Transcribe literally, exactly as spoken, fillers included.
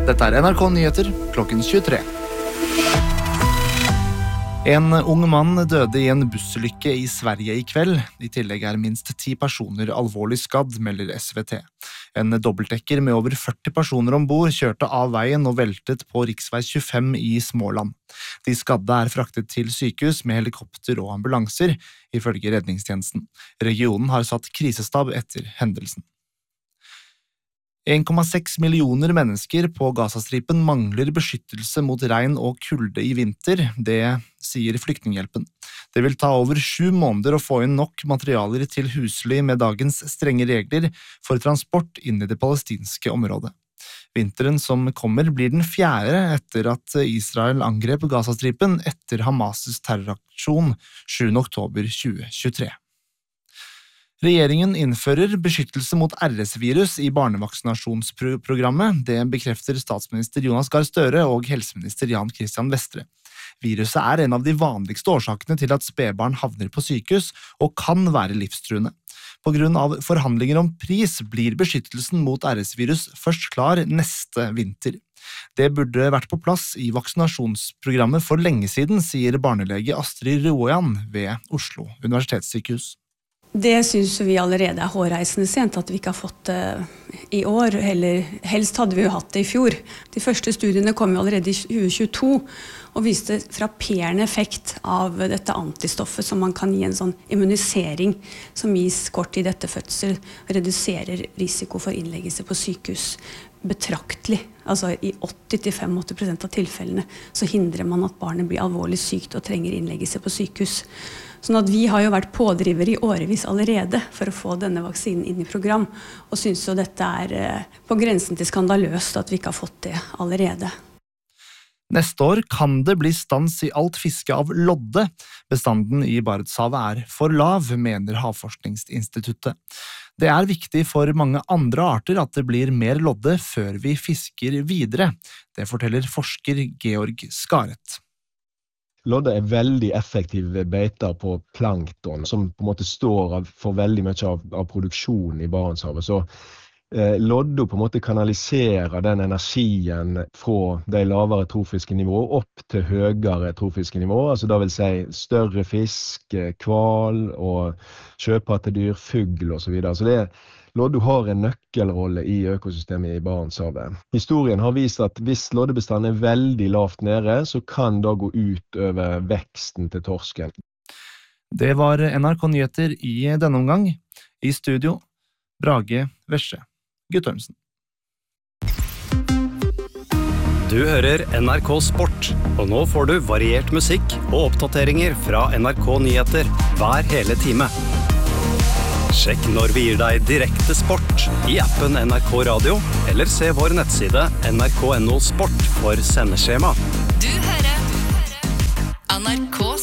Dette er N R K Nyheter klokken tjuetre. En ung mann døde i en bussulykke i Sverige i kveld. I tillegg er minst ti personer alvorlig skadd, melder S V T. En dobbeltdekker med over førti personer ombord kjørte av veien og veltet på riksvei tjuefem i Småland. De skadde er fraktet til sykehus med helikopter og ambulanser, ifølge redningstjenesten. Regionen har satt krisestab etter hendelsen. en komma seks millioner mennesker på Gazastripen mangler beskyttelse mot regn og kulde i vinter, det sier Flyktninghjelpen. Det vil ta over sju måneder å få inn nok materialer til husly med dagens strenge regler for transport inn i det palestinske området. Vinteren som kommer blir den fjerde etter at Israel angrep Gazastripen etter Hamas' terroraksjon sjuende oktober tjue tjuetre. Regjeringen innfører beskyttelse mot R S-virus i barnevaksinasjonsprogrammet. Det bekrefter statsminister Jonas Gahr Støre og helseminister Jan Christian Vestre. Viruset er en av de vanligste årsakene til at spedbarn havner på sykehus og kan være livstruende. På grunn av forhandlinger om pris blir beskyttelsen mot R S-virus først klar neste vinter. Det burde vært på plass i vaksinasjonsprogrammet for lenge siden, sier barnelege Astrid Rojan ved Oslo universitetssykehus. Det synes vi allerede er hårreisende sent at vi ikke har fått det i år, eller helst hadde vi jo hatt det i fjor. De første studiene kom jo allerede i tjue tjueto og viste frapperende effekt av dette antistoffet som man kan gi en sånn immunisering som gis kort tid etter fødsel, reduserer risiko for innleggelse på sykehus betraktelig. Altså i åtti til åttifem prosent av tilfellene så hindrer man at barnet blir alvorlig sykt og trenger innleggelse på sykehus. Sånn at vi har jo vært pådrivere i årevis allerede for å få denne vaksinen inn i program, og synes jo dette er på grensen til skandaløst at vi ikke har fått det allerede. Neste år kan det bli stans i alt fiske av lodde. Bestanden i Barentshavet er for lav, mener Havforskningsinstituttet. Det er viktig for mange andre arter at det blir mer lodde før vi fisker videre. Det forteller forsker Georg Skaret. Lodde er veldig effektive beiter på plankton, som på en måte står for veldig mye av, av produksjonen i Barentshavet. Så eh, lodde på en måte kanaliserer den energien fra de lavere trofiske nivåer opp til høyere trofiske nivåer, altså det vil si større fisk, kval og sjøpattedyr, fugl og så videre. Så det er Lodde har en nøkkelrolle i økosystemet i Barentshavet. Historien har vist at hvis loddebestanden er veldig lavt nede, så kan det gå ut over veksten til torsken. Det var N R K Nyheter i denne omgang. I studio, Brage Vesje Guttormsen. Du hører N R K Sport, og nå får du variert musikk og oppdateringer fra N R K Nyheter hver hele time. Sjekk når vi gir deg direkte sport i appen N R K Radio, eller se vår nettside N R K punktum no sport for sendeskjema. Du hører N R K